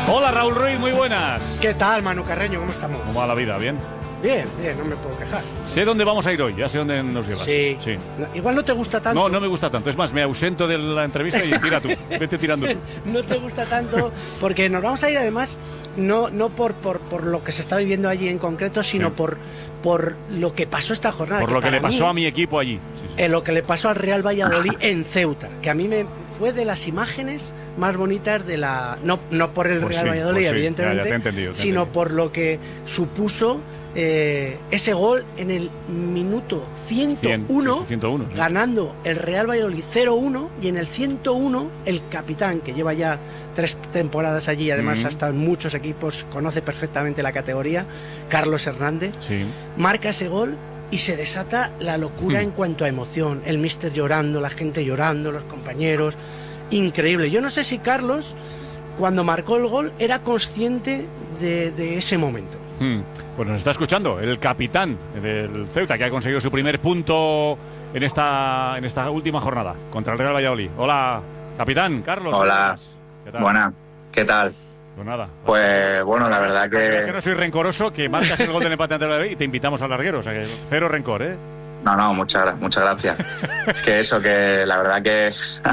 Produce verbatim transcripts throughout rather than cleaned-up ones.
Hola Raúl Ruiz, muy buenas. ¿Qué tal, Manu Carreño? ¿Cómo estamos? ¿Cómo va la vida? ¿Bien? Bien, bien, no me puedo quejar. Sé dónde vamos a ir hoy, ya sé dónde nos llevas. Sí. sí. No, igual no te gusta tanto. No, no me gusta tanto. Es más, me ausento de la entrevista y tira tú. Vete tirando tú. No te gusta tanto porque nos vamos a ir además no, no por, por, por lo que se está viviendo allí en concreto, sino sí. por, por lo que pasó esta jornada. Por que lo que le pasó mí, a mi equipo allí. Sí, sí. Eh, lo que le pasó al Real Valladolid en Ceuta, que a mí me fue de las imágenes más bonitas de la... No, no por el pues Real sí, Valladolid, pues sí. evidentemente, ya, ya te he entendido, te he sino entendido. por lo que supuso eh, ese gol en el minuto ciento uno, cien, sí, ciento uno sí. ganando el Real Valladolid cero uno, y en el ciento uno el capitán, que lleva ya tres temporadas allí, además mm. ha estado en muchos equipos, conoce perfectamente la categoría, Carlos Hernández, sí. marca ese gol y se desata la locura mm. en cuanto a emoción, el míster llorando, la gente llorando, los compañeros, increíble. Yo no sé si Carlos, cuando marcó el gol, era consciente de, de ese momento. Mm. Pues nos está escuchando el capitán del Ceuta, que ha conseguido su primer punto en esta, en esta última jornada contra el Real Valladolid. Hola, capitán, Carlos. Hola, ¿qué tal? Buena, ¿qué tal? Pues nada. Pues bueno, la verdad que... Es que no soy rencoroso, que marcas el gol del empate ante el Valladolid y te invitamos al larguero, o sea que cero rencor, ¿eh? No, no, muchas, muchas gracias. Que eso, que la verdad que...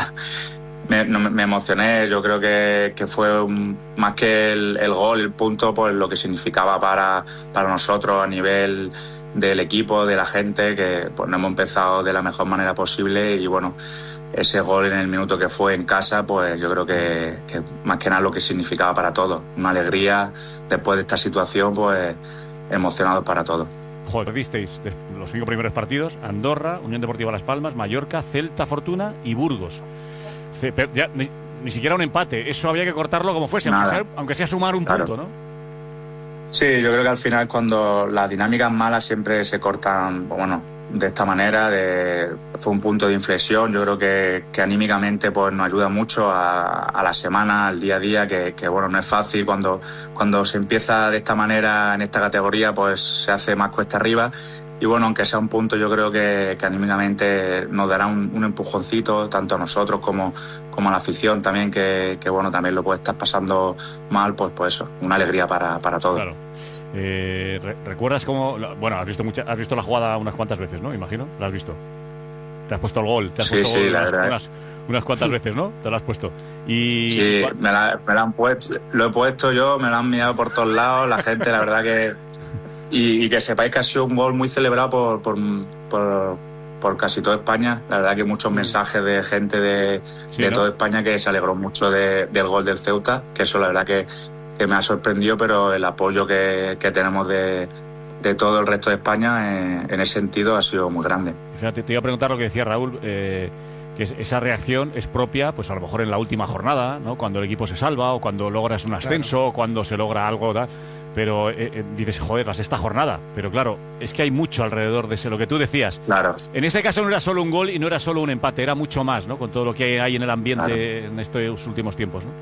Me, no, me emocioné, yo creo que, que fue un, más que el, el gol, el punto, pues lo que significaba para, para nosotros a nivel del equipo, de la gente, que pues no hemos empezado de la mejor manera posible y bueno, ese gol en el minuto que fue en casa, pues yo creo que, que más que nada lo que significaba para todos, una alegría después de esta situación, pues emocionados para todos. Joder, perdisteis los cinco primeros partidos: Andorra, Unión Deportiva Las Palmas, Mallorca, Celta Fortuna y Burgos. Ya, ni, ni siquiera un empate, eso había que cortarlo como fuese, aunque sea, aunque sea sumar un claro. punto, ¿no? Sí, yo creo que al final cuando las dinámicas malas siempre se cortan, bueno, de esta manera, de, fue un punto de inflexión, yo creo que, que anímicamente pues nos ayuda mucho a, a la semana, al día a día, que, que bueno, no es fácil cuando, cuando se empieza de esta manera en esta categoría, pues se hace más cuesta arriba. Y bueno, aunque sea un punto, yo creo que, que anímicamente nos dará un, un empujoncito, tanto a nosotros como, como a la afición también, que, que bueno, también lo puede estar pasando mal, pues, pues eso, una alegría para, para todos. Claro. Eh, re ¿Recuerdas cómo...? Bueno, has visto, mucha, has visto la jugada unas cuantas veces, ¿no? Imagino, ¿la has visto? Te has puesto el gol, te has sí, puesto sí, gol la unas, verdad. unas, unas cuantas veces, ¿no? Te lo has puesto. Y... Sí, me la, me la han puesto, lo he puesto yo, me lo han mirado por todos lados, la gente, la verdad que... Y, y que sepáis que ha sido un gol muy celebrado por, por, por, por casi toda España. La verdad que muchos mensajes de gente de, sí, de ¿no? toda España que se alegró mucho de, del gol del Ceuta, que eso la verdad que, que me ha sorprendido, pero el apoyo que, que tenemos de, de todo el resto de España en, en ese sentido ha sido muy grande. Fíjate, te iba a preguntar lo que decía Raúl, eh, que esa reacción es propia, pues a lo mejor en la última jornada, ¿no? Cuando el equipo se salva o cuando logras un ascenso, claro. o cuando se logra algo tal. Pero eh, eh, dices, joder, la sexta jornada. Pero claro, es que hay mucho alrededor de ese, lo que tú decías. Claro. En este caso no era solo un gol y no era solo un empate, era mucho más, ¿no? Con todo lo que hay en el ambiente claro. en estos últimos tiempos, ¿no?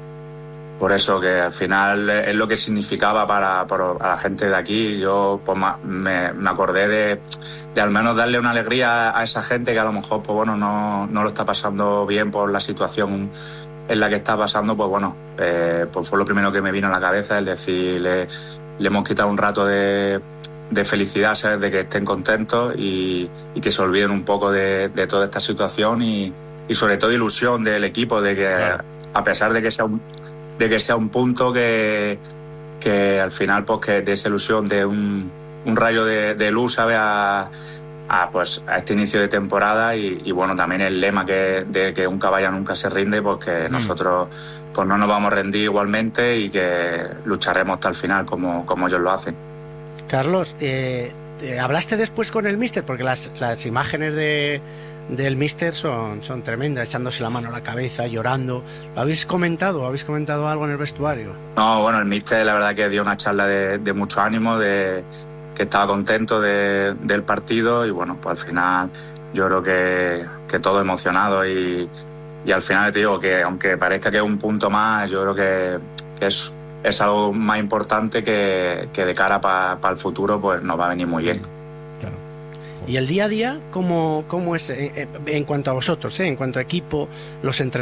Por eso, que al final es lo que significaba para, para la gente de aquí. Yo pues, me, me acordé de, de al menos darle una alegría a esa gente que a lo mejor pues, bueno, no, no lo está pasando bien por la situación en la que está pasando, pues bueno, eh, pues fue lo primero que me vino a la cabeza, es decir, le, le hemos quitado un rato de, de felicidad, ¿sabes? De que estén contentos y, y que se olviden un poco de, de toda esta situación y, y sobre todo ilusión del equipo, de que claro. a pesar de que sea un, de que sea un punto que, que al final pues que de esa ilusión de un, un rayo de, de luz, ¿sabes? A, A, pues, a este inicio de temporada y, y bueno, también el lema que, de que un caballo nunca se rinde, pues que mm. nosotros pues no nos vamos a rendir igualmente y que lucharemos hasta el final como, como ellos lo hacen. Carlos, eh, ¿hablaste después con el míster? Porque las, las imágenes de, del míster son, son tremendas, echándose la mano a la cabeza, llorando. ¿Lo habéis comentado? ¿Habéis comentado algo en el vestuario? No, bueno, el míster la verdad que dio una charla de, de mucho ánimo, de que estaba contento de, del partido y bueno, pues al final yo creo que, que todo emocionado y, y al final te digo que aunque parezca que es un punto más, yo creo que, que es, es algo más importante que, que de cara para pa el futuro pues nos va a venir muy bien. Claro. Y el día a día, ¿cómo, cómo es eh, en cuanto a vosotros, eh, en cuanto a equipo, los entrenadores?